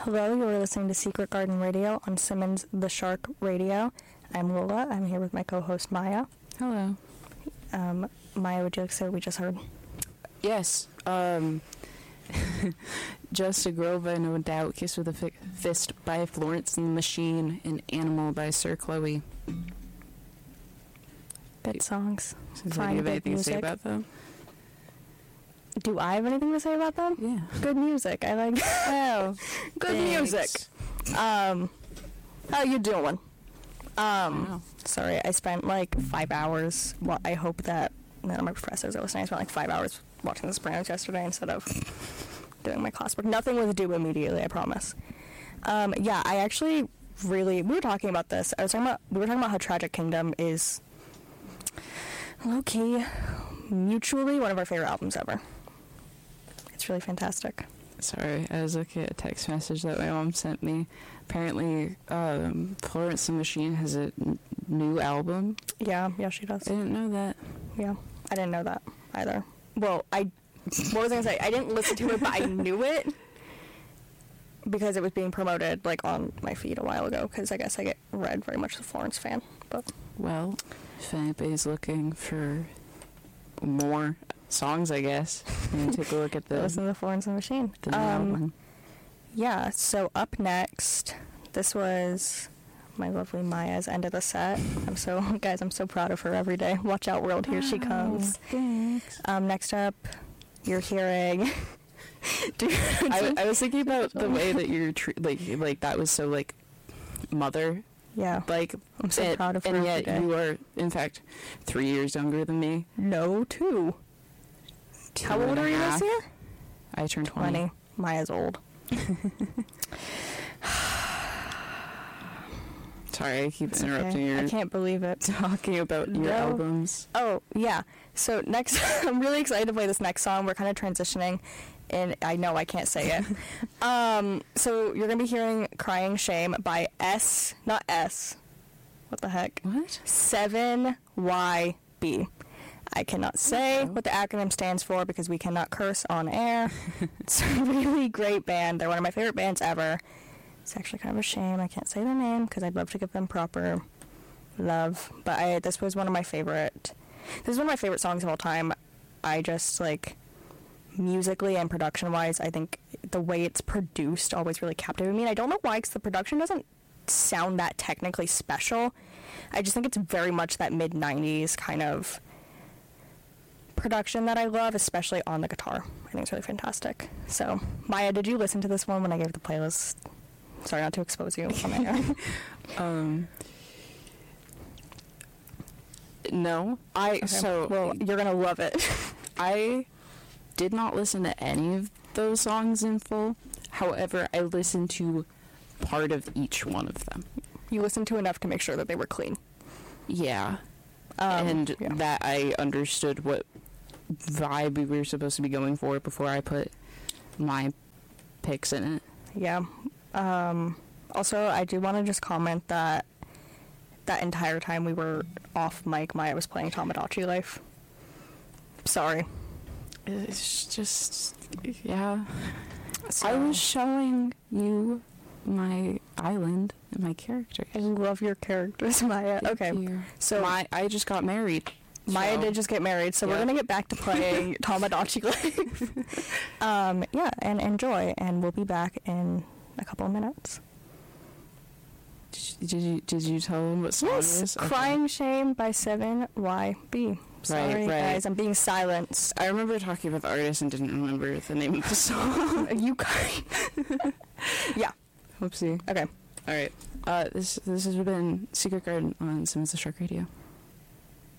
Hello, you're listening to Secret Garden Radio on Simmons the Shark Radio. I'm Lola. I'm here with my co-host Maya. Hello. Maya, would you like to say what we just heard? Yes. Just a Grova, No Doubt, Kiss with a Fist by Florence and the Machine, and Animal by Sir Chloe. Good songs. Do you have anything to say about them? Do I have anything to say about them? Yeah. Good music. I like. Oh, good music. How you doing? Wow. Sorry, I spent like 5 hours. Well, I hope that none of my professors are listening. I spent like 5 hours watching The Sopranos yesterday instead of doing my classwork. Nothing was due immediately, I promise. Yeah, I actually we were talking about this. We were talking about how Tragic Kingdom is low-key, mutually one of our favorite albums ever. It's really fantastic. Sorry, I was looking at a text message that my mom sent me. Apparently, Florence and the Machine has a new album. Yeah, she does. I didn't know that. Yeah, I didn't know that either. Well, what was I gonna say? I didn't listen to it, but I knew it because it was being promoted like on my feed a while ago. Because I guess I get read very much a Florence fan. But Well, if anybody's looking for more songs, I guess, and take a look at the listen to the Florence and the Machine. new album. Yeah. So up next, this was my lovely Maya's end of the set. I'm so proud of her every day. Watch out, world! Here she comes. Thanks. Next up, you're hearing. I was thinking about the way that you're like that was so like mother. Yeah. Like I'm so proud of her. And yet every day. you are in fact 3 years younger than me. No, 2. How old are you this year? I turned 20. Maya's old. Sorry, I keep interrupting Okay. you. I can't believe it. Talking about your albums. Oh, yeah. So next, I'm really excited to play this next song. We're kind of transitioning, and I know I can't say it. So you're going to be hearing Crying Shame by not S. What the heck? What? 7YB. I cannot say what the acronym stands for because we cannot curse on air. It's a really great band. They're one of my favorite bands ever. It's actually kind of a shame I can't say their name because I'd love to give them proper love. But this was one of my favorite. This is one of my favorite songs of all time. I just like musically and production wise, I think the way it's produced always really captivated me. And I don't know why, because the production doesn't sound that technically special. I just think it's very much that mid 90s kind of production that I love, especially on the guitar. I think it's really fantastic. So, Maya, did you listen to this one when I gave the playlist? Sorry not to expose you on air. No. Well, you're gonna love it. I did not listen to any of those songs in full. However, I listened to part of each one of them. You listened to enough to make sure that they were clean. Yeah. Yeah. That I understood what vibe we were supposed to be going for before I put my picks in it. Yeah. Also, I do want to just comment that entire time we were off mic, Maya was playing Tamagotchi Life. Sorry. It's just, yeah. So, I was showing you my island and my characters. I love your characters, Maya. Thank Okay. you. So I just got married. Maya so- did just get married, so we're Yeah. going to get back to playing Tamagotchi Life. Yeah, and enjoy, and we'll be back in a couple of minutes. Did you tell them what song it Yes, is? Okay. Crying Shame by 7YB. Sorry, right. guys, I'm being silenced. I remember talking about the artist and didn't remember the name of the song. You guys. Yeah. Whoopsie. Okay. All right. This has been Secret Garden on Simmons the Shark Radio.